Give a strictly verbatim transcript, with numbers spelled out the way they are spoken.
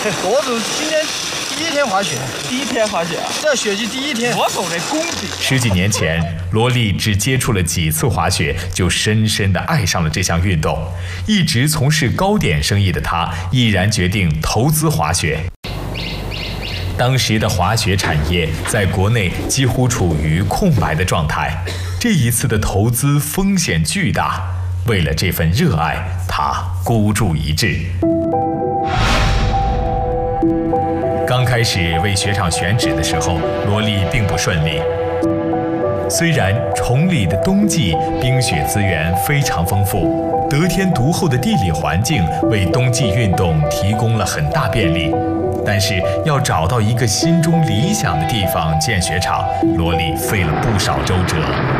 我组今天第一天滑雪， 第一天滑雪啊， 这雪季第一天。 我手这功底。 十几年前，罗莉只接触了几次滑雪，就深深地爱上了这项运动。一直从事糕点生意的她，毅然决定投资滑雪。当时的滑雪产业在国内几乎处于空白的状态，这一次的投资风险巨大。为了这份热爱，她孤注一掷。刚开始为雪场选址的时候，罗莉并不顺利。虽然崇礼的冬季冰雪资源非常丰富，得天独厚的地理环境为冬季运动提供了很大便利，但是要找到一个心中理想的地方建雪场，罗莉费了不少周折。